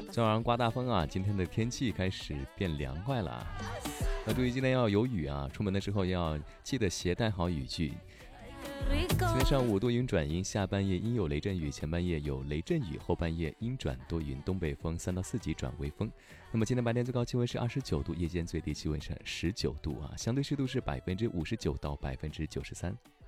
昨天晚上刮大风啊，今天的天气开始变凉快了啊。要注意今天要有雨啊，出门的时候要记得携带好雨具。今天上午多云转阴，下半夜阴有雷阵雨，前半夜有雷阵雨，后半夜阴转多云，东北风3到4级转微风。那么今天白天最高气温是29度，夜间最低气温是19度啊，相对湿度是59%到93%。